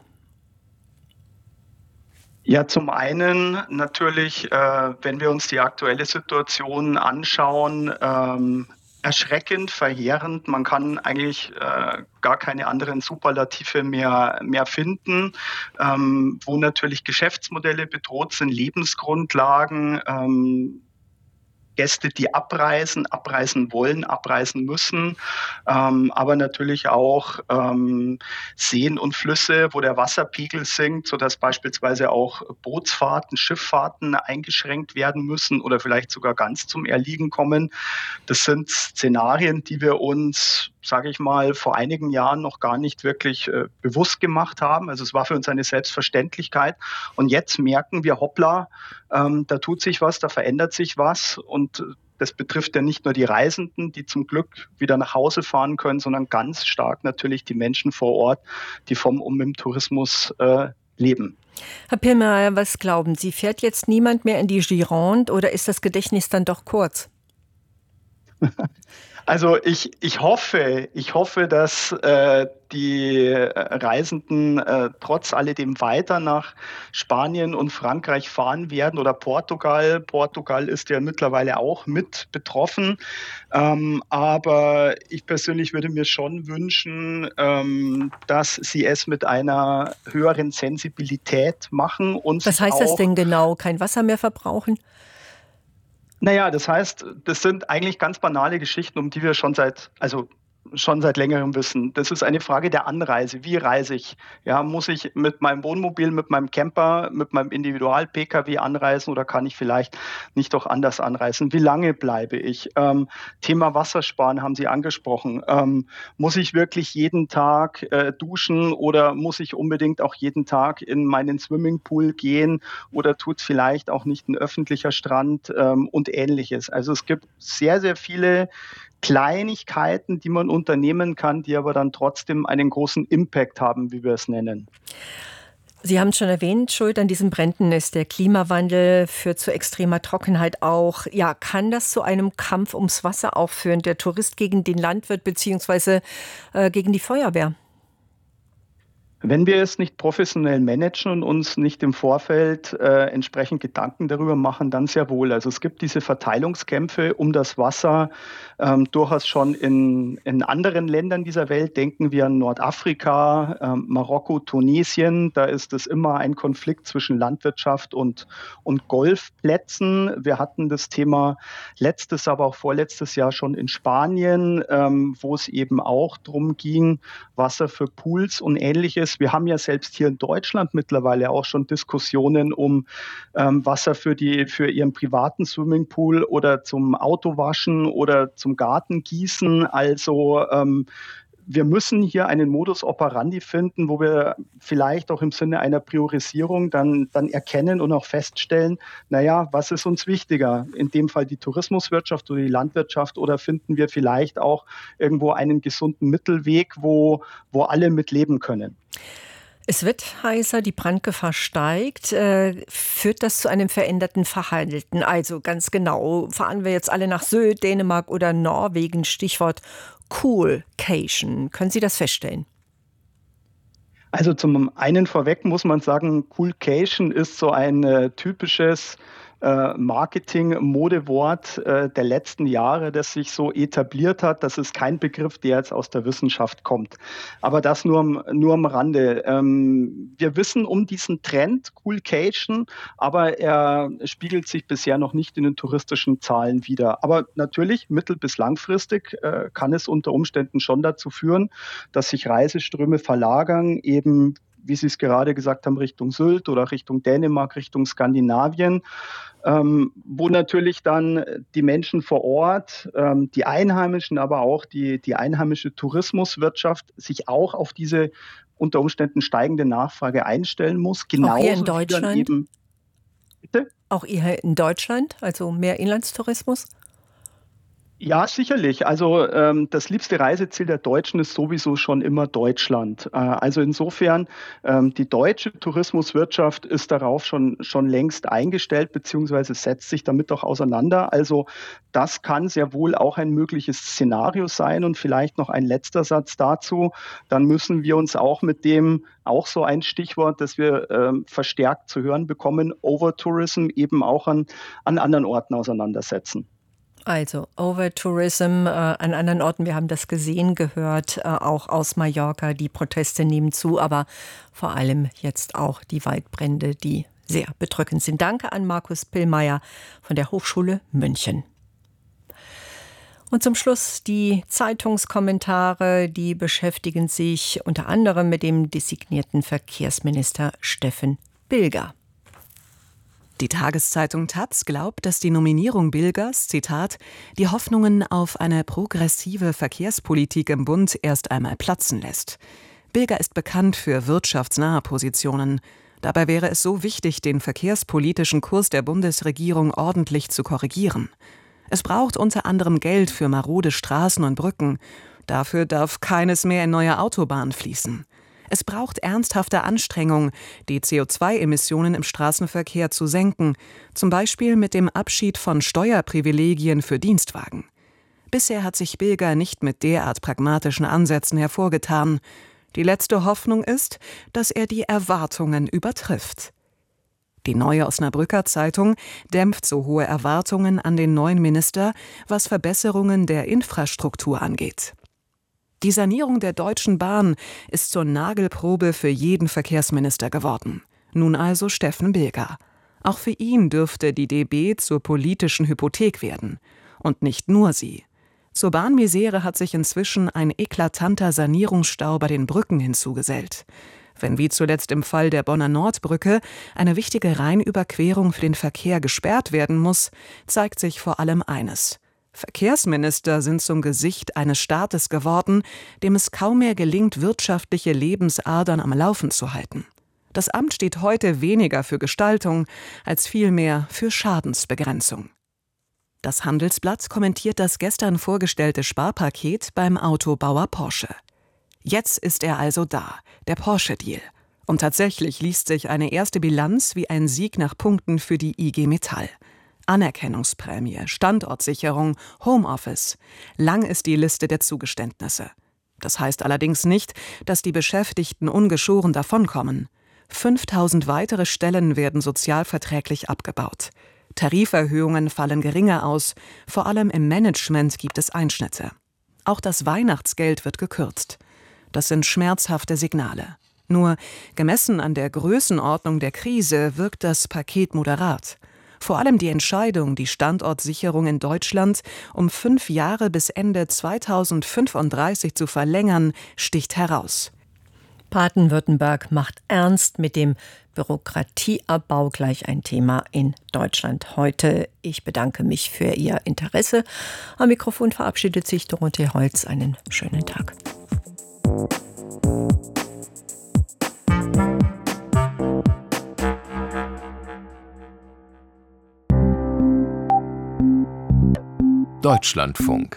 Ja, zum einen natürlich, äh, wenn wir uns die aktuelle Situation anschauen, ähm, erschreckend, verheerend. Man kann eigentlich äh, gar keine anderen Superlative mehr, mehr finden, ähm, wo natürlich Geschäftsmodelle bedroht sind, Lebensgrundlagen, ähm, Gäste, die abreisen, abreisen wollen, abreisen müssen, ähm, aber natürlich auch ähm, Seen und Flüsse, wo der Wasserpegel sinkt, sodass beispielsweise auch Bootsfahrten, Schifffahrten eingeschränkt werden müssen oder vielleicht sogar ganz zum Erliegen kommen. Das sind Szenarien, die wir uns, sage ich mal, vor einigen Jahren noch gar nicht wirklich äh, bewusst gemacht haben. Also es war für uns eine Selbstverständlichkeit. Und jetzt merken wir, hoppla, ähm, da tut sich was, da verändert sich was. Und das betrifft ja nicht nur die Reisenden, die zum Glück wieder nach Hause fahren können, sondern ganz stark natürlich die Menschen vor Ort, die vom und mit dem Tourismus äh, leben. Herr Pillmeier, was glauben Sie? Fährt jetzt niemand mehr in die Gironde oder ist das Gedächtnis dann doch kurz? Also ich, ich hoffe, ich hoffe, dass äh, die Reisenden äh, trotz alledem weiter nach Spanien und Frankreich fahren werden oder Portugal. Portugal ist ja mittlerweile auch mit betroffen. Ähm, aber ich persönlich würde mir schon wünschen, ähm, dass sie es mit einer höheren Sensibilität machen. Und Was heißt auch, das denn genau? Kein Wasser mehr verbrauchen? Naja, das heißt, das sind eigentlich ganz banale Geschichten, um die wir schon seit, also schon seit längerem wissen. Das ist eine Frage der Anreise. Wie reise ich? Ja, muss ich mit meinem Wohnmobil, mit meinem Camper, mit meinem Individual-P K W anreisen oder kann ich vielleicht nicht doch anders anreisen? Wie lange bleibe ich? Ähm, Thema Wassersparen haben Sie angesprochen. Ähm, muss ich wirklich jeden Tag äh, duschen oder muss ich unbedingt auch jeden Tag in meinen Swimmingpool gehen oder tut es vielleicht auch nicht ein öffentlicher Strand ähm, und Ähnliches? Also es gibt sehr, sehr viele Kleinigkeiten, die man unternehmen kann, die aber dann trotzdem einen großen Impact haben, wie wir es nennen. Sie haben es schon erwähnt, Schuld an diesen Bränden ist der Klimawandel, führt zu extremer Trockenheit auch. Ja, kann das zu einem Kampf ums Wasser auch führen, der Tourist gegen den Landwirt beziehungsweise äh, gegen die Feuerwehr? Wenn wir es nicht professionell managen und uns nicht im Vorfeld äh, entsprechend Gedanken darüber machen, dann sehr wohl. Also es gibt diese Verteilungskämpfe um das Wasser ähm, durchaus schon in, in anderen Ländern dieser Welt. Denken wir an Nordafrika, ähm, Marokko, Tunesien. Da ist es immer ein Konflikt zwischen Landwirtschaft und, und Golfplätzen. Wir hatten das Thema letztes, aber auch vorletztes Jahr schon in Spanien, ähm, wo es eben auch darum ging, Wasser für Pools und Ähnliches. Wir haben ja selbst hier in Deutschland mittlerweile auch schon Diskussionen um ähm, Wasser für, die, für ihren privaten Swimmingpool oder zum Autowaschen oder zum Gartengießen. Also ähm, wir müssen hier einen Modus operandi finden, wo wir vielleicht auch im Sinne einer Priorisierung dann, dann erkennen und auch feststellen, naja, was ist uns wichtiger? In dem Fall die Tourismuswirtschaft oder die Landwirtschaft, oder finden wir vielleicht auch irgendwo einen gesunden Mittelweg, wo, wo alle mit leben können? Es wird heißer, die Brandgefahr steigt. Äh, führt das zu einem veränderten Verhalten? Also ganz genau, fahren wir jetzt alle nach Sylt, Dänemark oder Norwegen? Stichwort Coolcation. Können Sie das feststellen? Also zum einen vorweg muss man sagen, Coolcation ist so ein äh, typisches Marketing-Modewort äh, der letzten Jahre, das sich so etabliert hat. Das ist kein Begriff, der jetzt aus der Wissenschaft kommt. Aber das nur, nur am Rande. Ähm, wir wissen um diesen Trend Coolcation, aber er spiegelt sich bisher noch nicht in den touristischen Zahlen wider. Aber natürlich, mittel- bis langfristig äh, kann es unter Umständen schon dazu führen, dass sich Reiseströme verlagern, eben wie Sie es gerade gesagt haben, Richtung Sylt oder Richtung Dänemark, Richtung Skandinavien, ähm, wo natürlich dann die Menschen vor Ort, ähm, die Einheimischen, aber auch die, die einheimische Tourismuswirtschaft sich auch auf diese unter Umständen steigende Nachfrage einstellen muss. Genauso auch hier in Deutschland? Eben, bitte? Auch hier in Deutschland, also mehr Inlandstourismus? Ja, sicherlich. Also ähm, das liebste Reiseziel der Deutschen ist sowieso schon immer Deutschland. Äh, also insofern, ähm, die deutsche Tourismuswirtschaft ist darauf schon, schon längst eingestellt, beziehungsweise setzt sich damit auch auseinander. Also das kann sehr wohl auch ein mögliches Szenario sein. Und vielleicht noch ein letzter Satz dazu. Dann müssen wir uns auch mit dem, auch so ein Stichwort, das wir ähm, verstärkt zu hören bekommen, Overtourism, eben auch an, an anderen Orten auseinandersetzen. Also Overtourism äh, an anderen Orten, wir haben das gesehen, gehört, äh, auch aus Mallorca. Die Proteste nehmen zu, aber vor allem jetzt auch die Waldbrände, die sehr bedrückend sind. Danke an Markus Pillmeier von der Hochschule München. Und zum Schluss die Zeitungskommentare, die beschäftigen sich unter anderem mit dem designierten Verkehrsminister Steffen Bilger. Die Tageszeitung Taz glaubt, dass die Nominierung Bilgers, Zitat, die Hoffnungen auf eine progressive Verkehrspolitik im Bund erst einmal platzen lässt. Bilger ist bekannt für wirtschaftsnahe Positionen. Dabei wäre es so wichtig, den verkehrspolitischen Kurs der Bundesregierung ordentlich zu korrigieren. Es braucht unter anderem Geld für marode Straßen und Brücken. Dafür darf keines mehr in neue Autobahnen fließen. Es braucht ernsthafte Anstrengungen, die C O zwei Emissionen im Straßenverkehr zu senken, zum Beispiel mit dem Abschied von Steuerprivilegien für Dienstwagen. Bisher hat sich Bilger nicht mit derart pragmatischen Ansätzen hervorgetan. Die letzte Hoffnung ist, dass er die Erwartungen übertrifft. Die Neue Osnabrücker Zeitung dämpft so hohe Erwartungen an den neuen Minister, was Verbesserungen der Infrastruktur angeht. Die Sanierung der Deutschen Bahn ist zur Nagelprobe für jeden Verkehrsminister geworden. Nun also Steffen Bilger. Auch für ihn dürfte die D B zur politischen Hypothek werden. Und nicht nur sie. Zur Bahnmisere hat sich inzwischen ein eklatanter Sanierungsstau bei den Brücken hinzugesellt. Wenn wie zuletzt im Fall der Bonner Nordbrücke eine wichtige Rheinüberquerung für den Verkehr gesperrt werden muss, zeigt sich vor allem eines: Verkehrsminister sind zum Gesicht eines Staates geworden, dem es kaum mehr gelingt, wirtschaftliche Lebensadern am Laufen zu halten. Das Amt steht heute weniger für Gestaltung als vielmehr für Schadensbegrenzung. Das Handelsblatt kommentiert das gestern vorgestellte Sparpaket beim Autobauer Porsche. Jetzt ist er also da, der Porsche-Deal. Und tatsächlich liest sich eine erste Bilanz wie ein Sieg nach Punkten für die I G Metall. Anerkennungsprämie, Standortsicherung, Homeoffice. Lang ist die Liste der Zugeständnisse. Das heißt allerdings nicht, dass die Beschäftigten ungeschoren davonkommen. fünftausend weitere Stellen werden sozialverträglich abgebaut. Tariferhöhungen fallen geringer aus, vor allem im Management gibt es Einschnitte. Auch das Weihnachtsgeld wird gekürzt. Das sind schmerzhafte Signale. Nur gemessen an der Größenordnung der Krise wirkt das Paket moderat. Vor allem die Entscheidung, die Standortsicherung in Deutschland um fünf Jahre bis Ende zweitausendfünfunddreißig zu verlängern, sticht heraus. Baden-Württemberg macht ernst mit dem Bürokratieabbau, gleich ein Thema in Deutschland heute. Ich bedanke mich für Ihr Interesse. Am Mikrofon verabschiedet sich Dorothee Holz. Einen schönen Tag. Deutschlandfunk.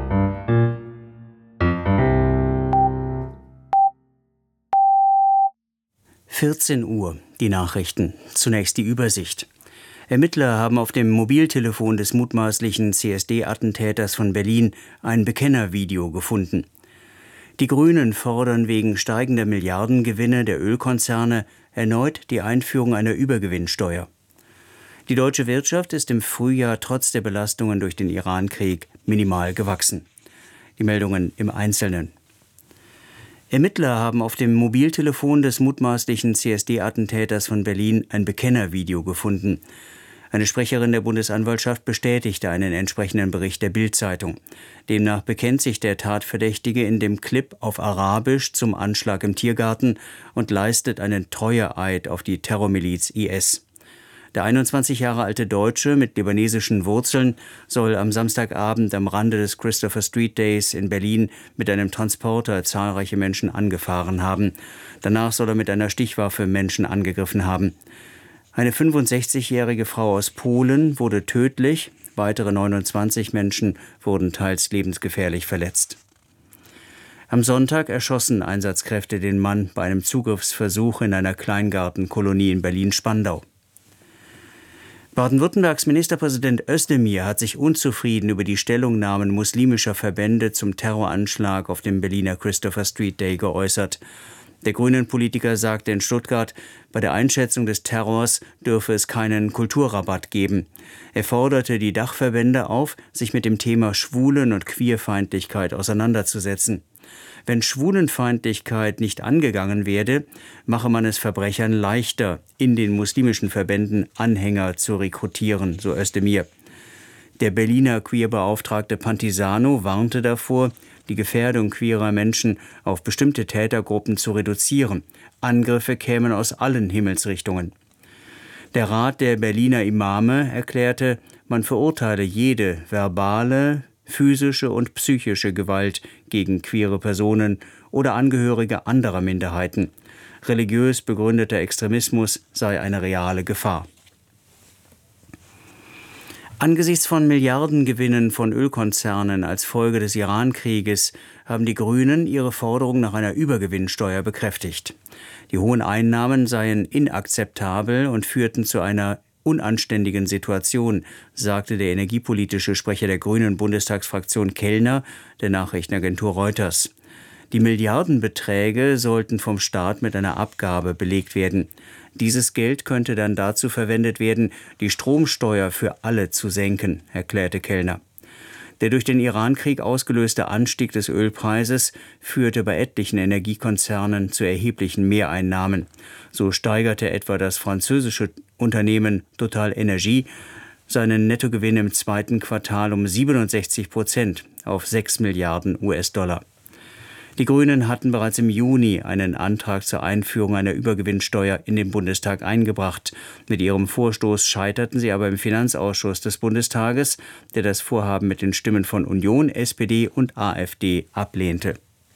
vierzehn Uhr, die Nachrichten. Zunächst die Übersicht. Ermittler haben auf dem Mobiltelefon des mutmaßlichen C S D-Attentäters von Berlin ein Bekennervideo gefunden. Die Grünen fordern wegen steigender Milliardengewinne der Ölkonzerne erneut die Einführung einer Übergewinnsteuer. Die deutsche Wirtschaft ist im Frühjahr trotz der Belastungen durch den Iran-Krieg minimal gewachsen. Die Meldungen im Einzelnen. Ermittler haben auf dem Mobiltelefon des mutmaßlichen C S D-Attentäters von Berlin ein Bekennervideo gefunden. Eine Sprecherin der Bundesanwaltschaft bestätigte einen entsprechenden Bericht der Bild-Zeitung. Demnach bekennt sich der Tatverdächtige in dem Clip auf Arabisch zum Anschlag im Tiergarten und leistet einen Treueeid auf die Terrormiliz I S. Der einundzwanzig Jahre alte Deutsche mit libanesischen Wurzeln soll am Samstagabend am Rande des Christopher Street Days in Berlin mit einem Transporter zahlreiche Menschen angefahren haben. Danach soll er mit einer Stichwaffe Menschen angegriffen haben. Eine fünfundsechzigjährige Frau aus Polen wurde tödlich, weitere neunundzwanzig Menschen wurden teils lebensgefährlich verletzt. Am Sonntag erschossen Einsatzkräfte den Mann bei einem Zugriffsversuch in einer Kleingartenkolonie in Berlin-Spandau. Baden-Württembergs Ministerpräsident Özdemir hat sich unzufrieden über die Stellungnahmen muslimischer Verbände zum Terroranschlag auf dem Berliner Christopher Street Day geäußert. Der Grünen-Politiker sagte in Stuttgart, bei der Einschätzung des Terrors dürfe es keinen Kulturrabatt geben. Er forderte die Dachverbände auf, sich mit dem Thema Schwulen- und Queerfeindlichkeit auseinanderzusetzen. Wenn Schwulenfeindlichkeit nicht angegangen werde, mache man es Verbrechern leichter, in den muslimischen Verbänden Anhänger zu rekrutieren, so Özdemir. Der Berliner Queerbeauftragte Pantisano warnte davor, die Gefährdung queerer Menschen auf bestimmte Tätergruppen zu reduzieren. Angriffe kämen aus allen Himmelsrichtungen. Der Rat der Berliner Imame erklärte, man verurteile jede verbale, physische und psychische Gewalt gegen queere Personen oder Angehörige anderer Minderheiten. Religiös begründeter Extremismus sei eine reale Gefahr. Angesichts von Milliardengewinnen von Ölkonzernen als Folge des Iran-Krieges haben die Grünen ihre Forderung nach einer Übergewinnsteuer bekräftigt. Die hohen Einnahmen seien inakzeptabel und führten zu einer unanständigen Situation, sagte der energiepolitische Sprecher der Grünen Bundestagsfraktion Kellner der Nachrichtenagentur Reuters. Die Milliardenbeträge sollten vom Staat mit einer Abgabe belegt werden. Dieses Geld könnte dann dazu verwendet werden, die Stromsteuer für alle zu senken, erklärte Kellner. Der durch den Iran-Krieg ausgelöste Anstieg des Ölpreises führte bei etlichen Energiekonzernen zu erheblichen Mehreinnahmen. So steigerte etwa das französische Unternehmen Total Energie seinen Nettogewinn im zweiten Quartal um siebenundsechzig Prozent auf sechs Milliarden U S-Dollar. Die Grünen hatten bereits im Juni einen Antrag zur Einführung einer Übergewinnsteuer in den Bundestag eingebracht. Mit ihrem Vorstoß scheiterten sie aber im Finanzausschuss des Bundestages, der das Vorhaben mit den Stimmen von Union, S P D und AfD ablehnte.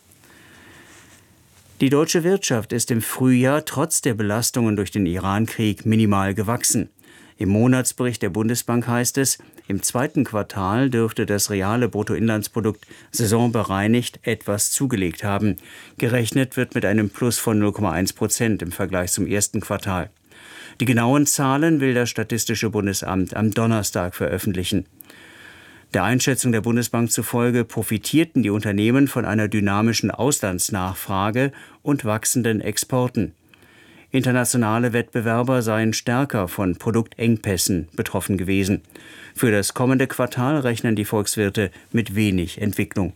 Die deutsche Wirtschaft ist im Frühjahr trotz der Belastungen durch den Iran-Krieg minimal gewachsen. Im Monatsbericht der Bundesbank heißt es, im zweiten Quartal dürfte das reale Bruttoinlandsprodukt saisonbereinigt etwas zugelegt haben. Gerechnet wird mit einem Plus von null Komma eins Prozent im Vergleich zum ersten Quartal. Die genauen Zahlen will das Statistische Bundesamt am Donnerstag veröffentlichen. Der Einschätzung der Bundesbank zufolge profitierten die Unternehmen von einer dynamischen Auslandsnachfrage und wachsenden Exporten. Internationale Wettbewerber seien stärker von Produktengpässen betroffen gewesen. Für das kommende Quartal rechnen die Volkswirte mit wenig Entwicklung.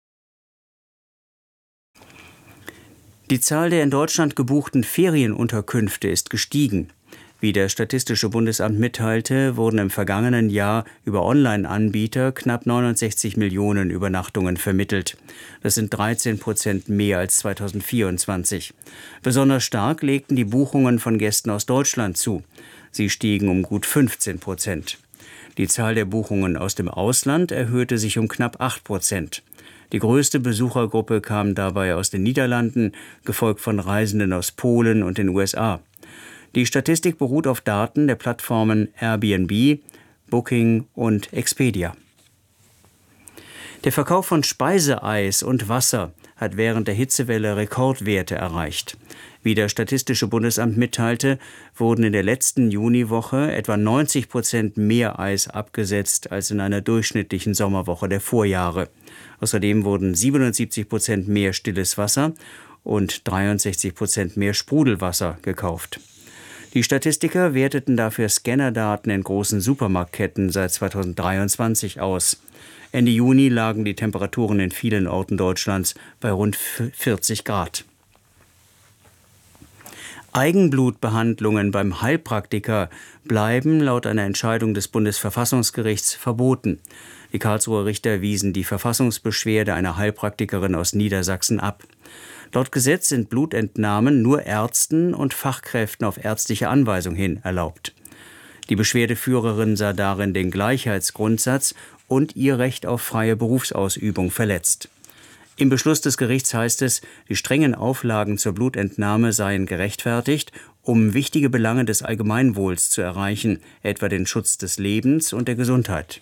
Die Zahl der in Deutschland gebuchten Ferienunterkünfte ist gestiegen. Wie das Statistische Bundesamt mitteilte, wurden im vergangenen Jahr über Online-Anbieter knapp neunundsechzig Millionen Übernachtungen vermittelt. Das sind dreizehn Prozent mehr als zweitausendvierundzwanzig. Besonders stark legten die Buchungen von Gästen aus Deutschland zu. Sie stiegen um gut fünfzehn Prozent. Die Zahl der Buchungen aus dem Ausland erhöhte sich um knapp acht Prozent. Die größte Besuchergruppe kam dabei aus den Niederlanden, gefolgt von Reisenden aus Polen und den U S A. Die Statistik beruht auf Daten der Plattformen Airbnb, Booking und Expedia. Der Verkauf von Speiseeis und Wasser hat während der Hitzewelle Rekordwerte erreicht. Wie das Statistische Bundesamt mitteilte, wurden in der letzten Juniwoche etwa neunzig Prozent mehr Eis abgesetzt als in einer durchschnittlichen Sommerwoche der Vorjahre. Außerdem wurden siebenundsiebzig Prozent mehr stilles Wasser und dreiundsechzig Prozent mehr Sprudelwasser gekauft. Die Statistiker werteten dafür Scannerdaten in großen Supermarktketten seit zweitausenddreiundzwanzig aus. Ende Juni lagen die Temperaturen in vielen Orten Deutschlands bei rund vierzig Grad. Eigenblutbehandlungen beim Heilpraktiker bleiben laut einer Entscheidung des Bundesverfassungsgerichts verboten. Die Karlsruher Richter wiesen die Verfassungsbeschwerde einer Heilpraktikerin aus Niedersachsen ab. Laut Gesetz sind Blutentnahmen nur Ärzten und Fachkräften auf ärztliche Anweisung hin erlaubt. Die Beschwerdeführerin sah darin den Gleichheitsgrundsatz und ihr Recht auf freie Berufsausübung verletzt. Im Beschluss des Gerichts heißt es, die strengen Auflagen zur Blutentnahme seien gerechtfertigt, um wichtige Belange des Allgemeinwohls zu erreichen, etwa den Schutz des Lebens und der Gesundheit.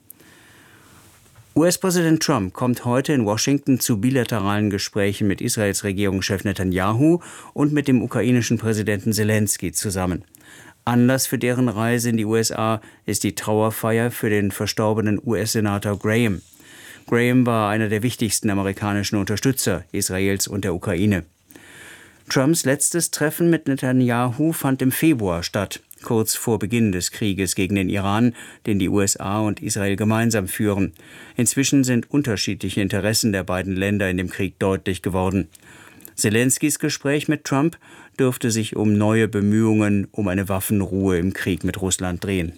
U S-Präsident Trump kommt heute in Washington zu bilateralen Gesprächen mit Israels Regierungschef Netanyahu und mit dem ukrainischen Präsidenten Selensky zusammen. Anlass für deren Reise in die U S A ist die Trauerfeier für den verstorbenen U S-Senator Graham. Graham war einer der wichtigsten amerikanischen Unterstützer Israels und der Ukraine. Trumps letztes Treffen mit Netanyahu fand im Februar statt, kurz vor Beginn des Krieges gegen den Iran, den die U S A und Israel gemeinsam führen. Inzwischen sind unterschiedliche Interessen der beiden Länder in dem Krieg deutlich geworden. Selenskys Gespräch mit Trump dürfte sich um neue Bemühungen um eine Waffenruhe im Krieg mit Russland drehen.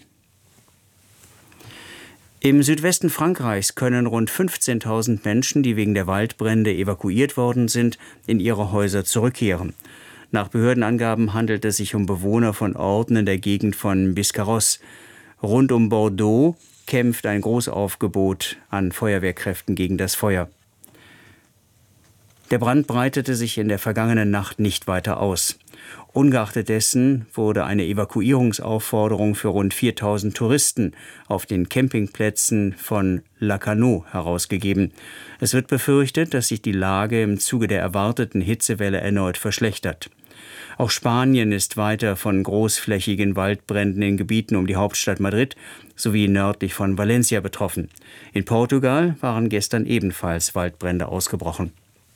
Im Südwesten Frankreichs können rund fünfzehntausend Menschen, die wegen der Waldbrände evakuiert worden sind, in ihre Häuser zurückkehren. Nach Behördenangaben handelt es sich um Bewohner von Orten in der Gegend von Biscarrosse. Rund um Bordeaux kämpft ein Großaufgebot an Feuerwehrkräften gegen das Feuer. Der Brand breitete sich in der vergangenen Nacht nicht weiter aus. Ungeachtet dessen wurde eine Evakuierungsaufforderung für rund viertausend Touristen auf den Campingplätzen von Lacanau herausgegeben. Es wird befürchtet, dass sich die Lage im Zuge der erwarteten Hitzewelle erneut verschlechtert. Auch Spanien ist weiter von großflächigen Waldbränden in Gebieten um die Hauptstadt Madrid sowie nördlich von Valencia betroffen. In Portugal waren gestern ebenfalls Waldbrände ausgebrochen.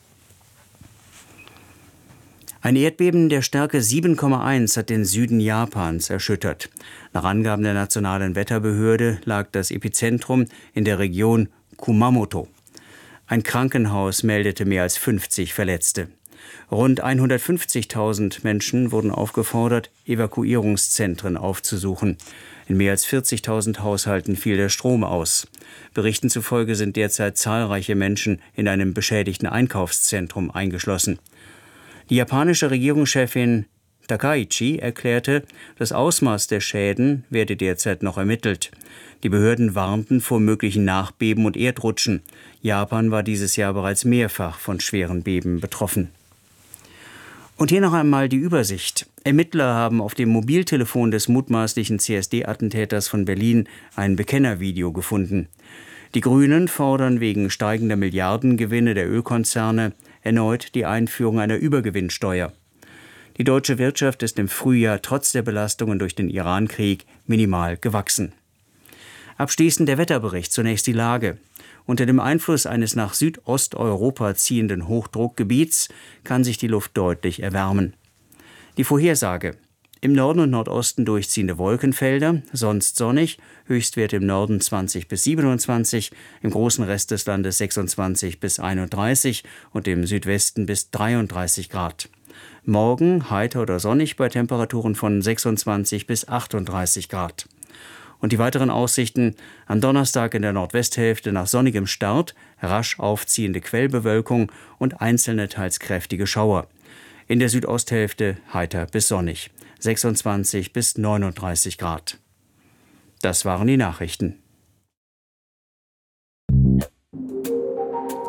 Ein Erdbeben der Stärke sieben Komma eins hat den Süden Japans erschüttert. Nach Angaben der Nationalen Wetterbehörde lag das Epizentrum in der Region Kumamoto. Ein Krankenhaus meldete mehr als fünfzig Verletzte. Rund hundertfünfzigtausend Menschen wurden aufgefordert, Evakuierungszentren aufzusuchen. In mehr als vierzigtausend Haushalten fiel der Strom aus. Berichten zufolge sind derzeit zahlreiche Menschen in einem beschädigten Einkaufszentrum eingeschlossen. Die japanische Regierungschefin Takaichi erklärte, das Ausmaß der Schäden werde derzeit noch ermittelt. Die Behörden warnten vor möglichen Nachbeben und Erdrutschen. Japan war dieses Jahr bereits mehrfach von schweren Beben betroffen. Und hier noch einmal die Übersicht. Ermittler haben auf dem Mobiltelefon des mutmaßlichen C S D-Attentäters von Berlin ein Bekennervideo gefunden. Die Grünen fordern wegen steigender Milliardengewinne der Ölkonzerne erneut die Einführung einer Übergewinnsteuer. Die deutsche Wirtschaft ist im Frühjahr trotz der Belastungen durch den Iran-Krieg minimal gewachsen. Abschließend der Wetterbericht, zunächst die Lage. Unter dem Einfluss eines nach Südosteuropa ziehenden Hochdruckgebiets kann sich die Luft deutlich erwärmen. Die Vorhersage: Im Norden und Nordosten durchziehende Wolkenfelder, sonst sonnig, Höchstwerte im Norden zwanzig bis siebenundzwanzig, im großen Rest des Landes sechsundzwanzig bis einunddreißig und im Südwesten bis dreiunddreißig Grad. Morgen heiter oder sonnig bei Temperaturen von sechsundzwanzig bis achtunddreißig Grad. Und die weiteren Aussichten: Am Donnerstag in der Nordwesthälfte nach sonnigem Start, rasch aufziehende Quellbewölkung und einzelne teils kräftige Schauer. In der Südosthälfte heiter bis sonnig, sechsundzwanzig bis neununddreißig Grad. Das waren die Nachrichten.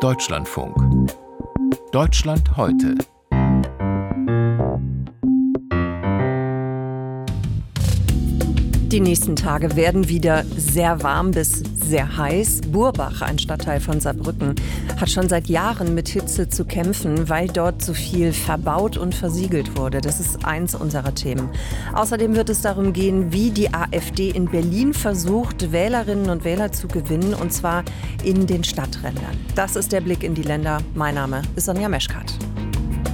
Deutschlandfunk. Deutschland heute. Die nächsten Tage werden wieder sehr warm bis sehr heiß. Burbach, ein Stadtteil von Saarbrücken, hat schon seit Jahren mit Hitze zu kämpfen, weil dort so viel verbaut und versiegelt wurde. Das ist eins unserer Themen. Außerdem wird es darum gehen, wie die AfD in Berlin versucht, Wählerinnen und Wähler zu gewinnen, und zwar in den Stadträndern. Das ist der Blick in die Länder. Mein Name ist Sonja Meschkat.